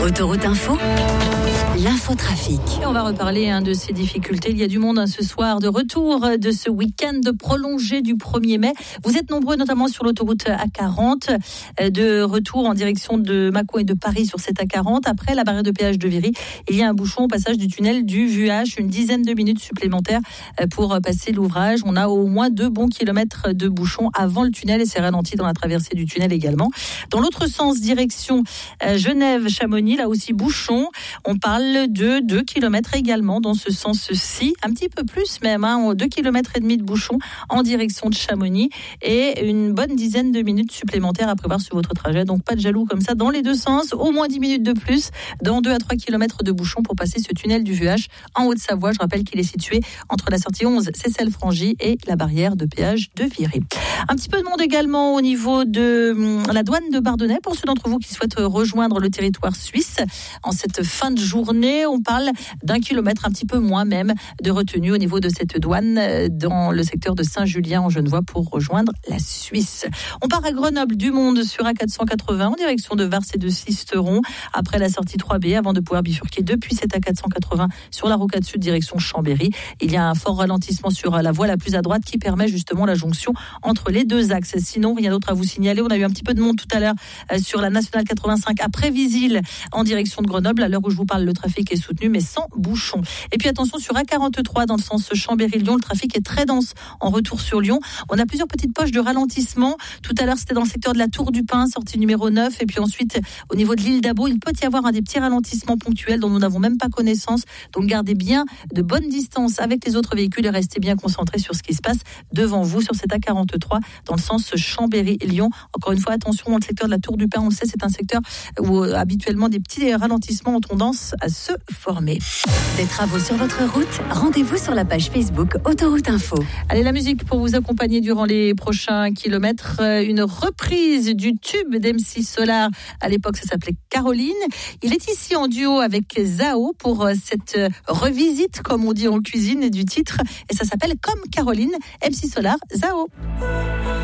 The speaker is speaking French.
Autoroute Info, l'infotrafic. Et on va reparler de ces difficultés. Il y a du monde ce soir, de retour de ce week-end prolongé du 1er mai. Vous êtes nombreux, notamment sur l'autoroute A40, de retour en direction de Mâcon et de Paris sur cette A40. Après la barrière de péage de Viry, il y a un bouchon au passage du tunnel du Vuache, une dizaine de minutes supplémentaires pour passer l'ouvrage. On a au moins 2 bons kilomètres de bouchons avant le tunnel et c'est ralenti dans la traversée du tunnel également. Dans l'autre sens, direction Genève-Chamonix, là aussi bouchon. On parle de 2 km également dans ce sens-ci, un petit peu plus même, 2 km et demi de bouchon en direction de Chamonix et une bonne dizaine de minutes supplémentaires à prévoir sur votre trajet. Donc pas de jaloux comme ça dans les deux sens, au moins 10 minutes de plus dans 2 à 3 km de bouchon pour passer ce tunnel du Vuache en Haute-Savoie. Je rappelle qu'il est situé entre la sortie 11 Cesselles-Frangy et la barrière de péage de Viry. Un petit peu de monde également au niveau de la douane de Bardonnay pour ceux d'entre vous qui souhaitent rejoindre le territoire suisse en cette fin de journée. On parle d'1 kilomètre, un petit peu moins même, de retenue au niveau de cette douane dans le secteur de Saint-Julien en Genevois pour rejoindre la Suisse. On part à Grenoble, du monde sur A480 en direction de Vars et de Sisteron après la sortie 3B avant de pouvoir bifurquer depuis cette A480 sur la rocade sud direction Chambéry. Il y a un fort ralentissement sur la voie la plus à droite qui permet justement la jonction entre les deux axes. Sinon, rien d'autre à vous signaler. On a eu un petit peu de monde tout à l'heure sur la nationale 85 après Visil en direction de Grenoble. À l'heure où je vous parle, le trafic est soutenu mais sans bouchon. Et puis attention sur A43 dans le sens Chambéry-Lyon, le trafic est très dense en retour sur Lyon. On a plusieurs petites poches de ralentissement. Tout à l'heure, c'était dans le secteur de la Tour du Pin, sortie numéro 9. Et puis ensuite, au niveau de l'île d'Abo, il peut y avoir des petits ralentissements ponctuels dont nous n'avons même pas connaissance. Donc gardez bien de bonnes distances avec les autres véhicules et restez bien concentrés sur ce qui se passe devant vous sur cette A43 dans le sens Chambéry-Lyon. Encore une fois, attention dans le secteur de la Tour du Pin. On le sait, c'est un secteur où habituellement des petits ralentissements ont tendance à se former. Des travaux sur votre route, rendez-vous sur la page Facebook Autoroute Info. Allez, la musique pour vous accompagner durant les prochains kilomètres. Une reprise du tube d'MC Solar. À l'époque, ça s'appelait Caroline. Il est ici en duo avec Zao pour cette revisite, comme on dit en cuisine, du titre. Et ça s'appelle Comme Caroline, MC Solar, Zao.